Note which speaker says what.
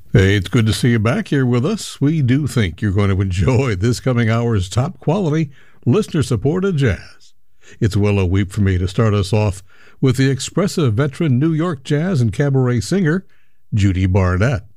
Speaker 1: Hey, it's good to see you back here with us. We do think you're going to enjoy this coming hour's top quality, listener-supported jazz. It's well a week for me to start us off with the expressive veteran New York jazz and cabaret singer, Judy Barnett.